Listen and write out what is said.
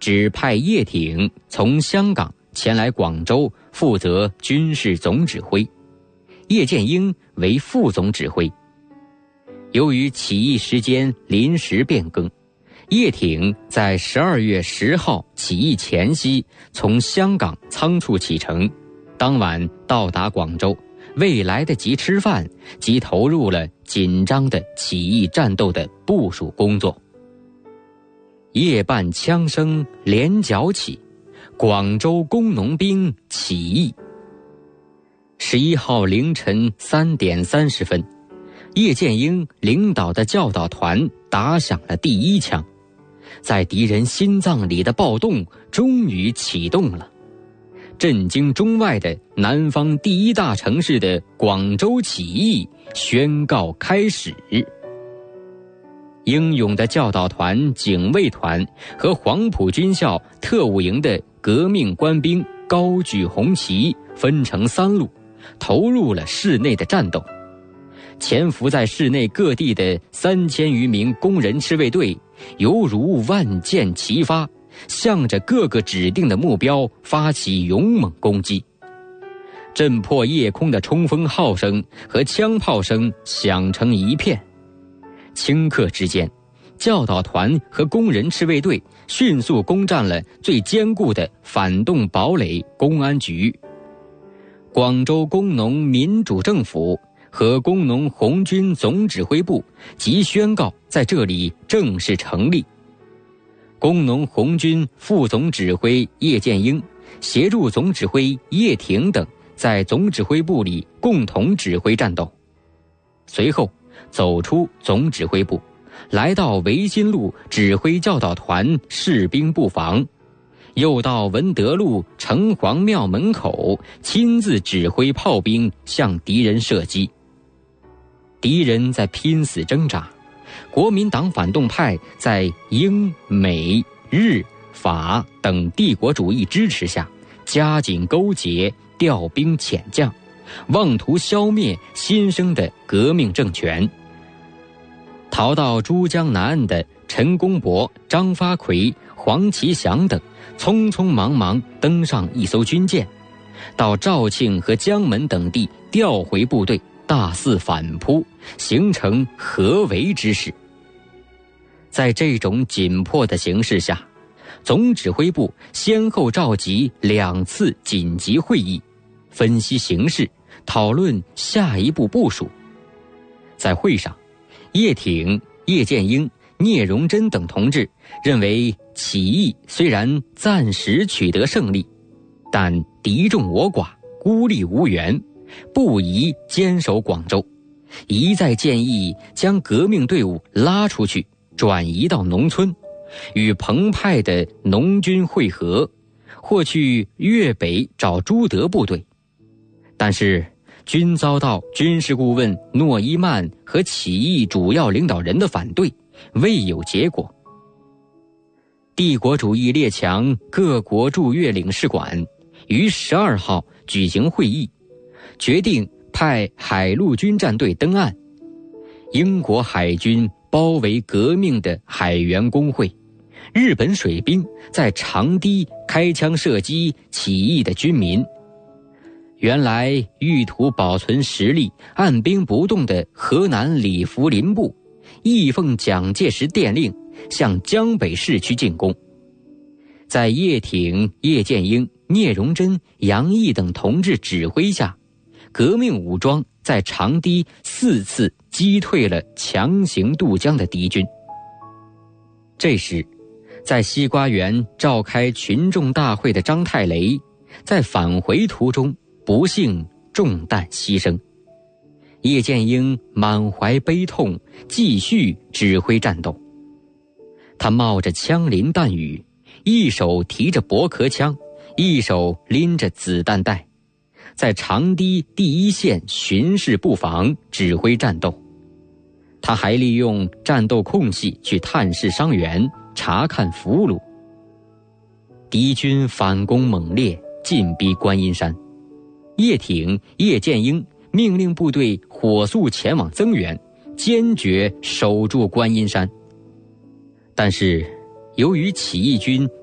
指派叶挺从香港前来广州负责军事总指挥，叶剑英为副总指挥。由于起义时间临时变更，叶挺在12月10号起义前夕从香港仓促启程，当晚到达广州，未来得及吃饭，即投入了紧张的起义战斗的部署工作。夜半枪声连角起，广州工农兵起义。11号凌晨3点30分，叶剑英领导的教导团打响了第一枪，在敌人心脏里的暴动终于启动了。震惊中外的南方第一大城市的广州起义宣告开始。英勇的教导团、警卫团和黄埔军校特务营的革命官兵高举红旗，分成3路，投入了市内的战斗。潜伏在市内各地的3000余名工人赤卫队，犹如万箭齐发，向着各个指定的目标发起勇猛攻击。震破夜空的冲锋号声和枪炮声响成一片。顷刻之间，教导团和工人赤卫队迅速攻占了最坚固的反动堡垒公安局。广州工农民主政府和工农红军总指挥部即宣告在这里正式成立。工农红军副总指挥叶剑英协助总指挥叶挺等在总指挥部里共同指挥战斗。随后走出总指挥部，来到维新路指挥教导团士兵布防，又到文德路城隍庙门口亲自指挥炮兵向敌人射击。敌人在拼死挣扎，国民党反动派在英、美、日、法等帝国主义支持下加紧勾结，调兵遣将，妄图消灭新生的革命政权。逃到珠江南岸的陈公博、张发奎、黄其祥等匆匆忙忙登上一艘军舰，到肇庆和江门等地调回部队，大肆反扑，形成合围之势。在这种紧迫的形势下，总指挥部先后召集2次紧急会议，分析形势，讨论下一步部署。在会上，叶挺、叶剑英、聂荣臻等同志认为，起义虽然暂时取得胜利，但敌众我寡，孤立无援，不宜坚守广州，一再建议将革命队伍拉出去，转移到农村，与澎湃的农军会合，或去粤北找朱德部队。但是均遭到军事顾问诺伊曼和起义主要领导人的反对，未有结果。帝国主义列强各国驻粤领事馆于12号举行会议，决定派海陆军战队登岸。英国海军包围革命的海员工会，日本水兵在长堤开枪射击起义的军民。原来欲图保存实力，按兵不动的河南李福林部亦奉蒋介石电令，向江北市区进攻。在叶挺、叶剑英、聂荣臻、杨毅等同志指挥下，革命武装在长堤4次击退了强行渡江的敌军。这时，在西瓜园召开群众大会的张太雷，在返回途中不幸中弹牺牲。叶剑英满怀悲痛，继续指挥战斗。他冒着枪林弹雨，一手提着驳壳枪，一手拎着子弹袋，在长堤第一线巡视布防，指挥战斗。他还利用战斗空隙去探视伤员，查看俘虏。敌军反攻猛烈，进逼观音山。叶挺、叶剑英命令部队火速前往增援，坚决守住观音山。但是由于起义军